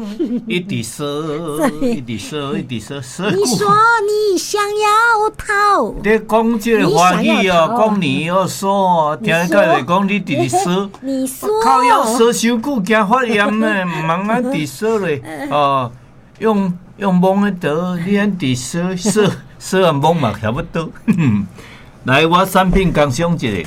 一直说，一直说，一直说，说。 你说你想要逃？ 你讲这个华语哦，讲你要说，听到就讲你直说。 你说。 靠要说伤久惊发炎呢，唔通安直说咧。哦，用蒙的刀，你安直说啊蒙嘛差不多。来，我产品工商一下。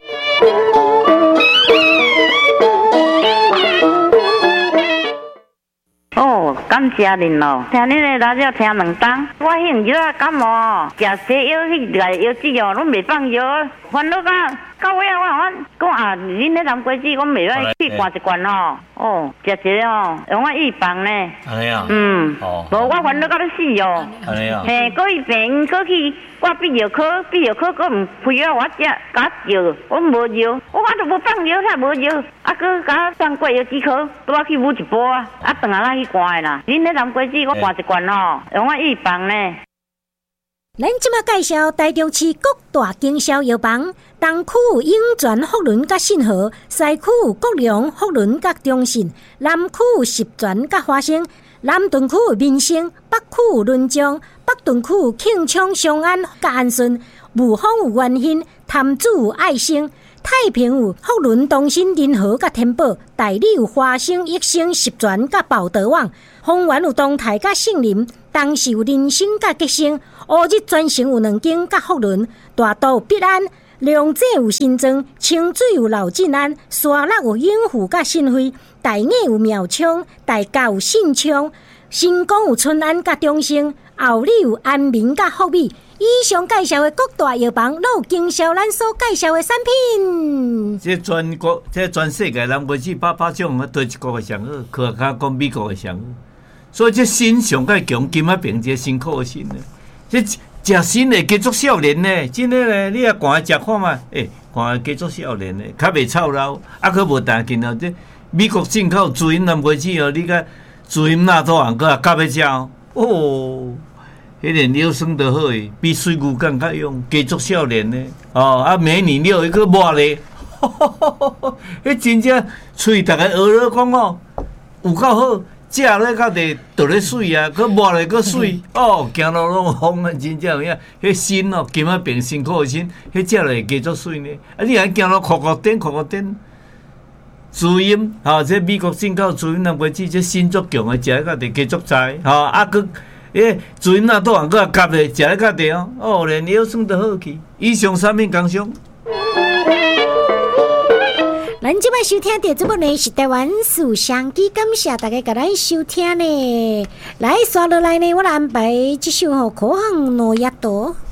哦，感谢您咯，听恁的radio听两档，我迄药啊感冒，食西药迄个药剂哦，拢袂放药，烦恼到尾啊，我讲啊，恁迄南瓜子，我袂歹去灌一罐吼，哦，食一个哦，用我预防呢。 安尼啊？ 无我烦恼到要死哦。 安尼啊？ 嘿，过去病，过去我必药科，佫唔配啊，我食甲药，我无药，我都无放药，才无药，啊，佫甲送过药剂科，拄啊去捂一波啊，啊，转下咱去灌的啦。恁迄南瓜子，我灌一罐吼，用我预防呢。 咱即马介绍台中市各大经销药房，东区永泉福伦甲信和，西区国良福伦甲中信，南区十全甲华生，南屯区民生，北区仑江，北屯区庆昌商安甲安顺，雾峰有元兴，潭子有爱生，太平有福伦东新仁和甲天宝，大理有华生益生十全甲宝德旺，丰原有东泰甲杏林，东市有人生甲吉生，乌日专程有两间甲福伦，大道有必安，龙井有新庄，清水有老进安，沙鹿有永福甲新辉，大雅有苗昌，大甲有信昌，新光有春安甲中兴，后里有安民甲福美。以上介绍的各大药房，都有经销咱所介绍的产品。 这全国、这全世界南瓜子800种，对一国的上好，科学家讲美国的上好。所以这锌上介强，金仔病这辛苦的锌呢。这食锌会加速少年呢，真的呢，你也寒食看嘛，寒加速少年呢，较袂操劳，啊，佫无担紧哦。这美国进口主因南瓜子哦，你甲主因纳多红个夹要食哦。迄个尿酸就好诶，比水牛肝较用，加速少年呢。哦，啊，美女尿伊个抹咧，迄真正喙逐个学了讲哦，有够好，食咧到地倒咧水啊，佮抹咧佮水，哦，行路拢风啊，真正有影。迄心哦，金仔病辛苦诶心，迄食落会加速水呢。啊，你还行路酷点。主因这美国进口主因南瓜子，这锌足强诶，食咧到地加速栽，啊，佮。主因那都人个夹咧，食咧较地哦，连尿酸都好去。以上产品工商。 咱即摆收听到节目呢是台湾事相机，感谢大家甲咱收听呢。来刷落来呢，我来安排这首可行诺亚朵。